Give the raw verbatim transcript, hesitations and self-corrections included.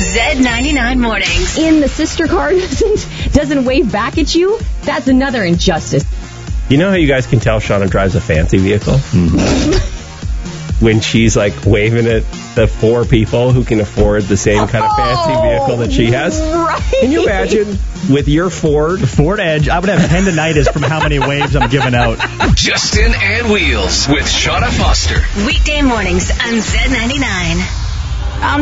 Z ninety-nine Mornings. In the sister car doesn't, doesn't wave back at you? That's another injustice. You know how you guys can tell Shauna drives a fancy vehicle? Mm-hmm. When she's like waving at the four people who can afford the same kind of fancy vehicle that she has. Right. Can you imagine with your Ford? The Ford Edge, I would have tendinitis from how many waves I'm giving out. Justin and Wheels with Shauna Foster. Weekday mornings on Z ninety-nine.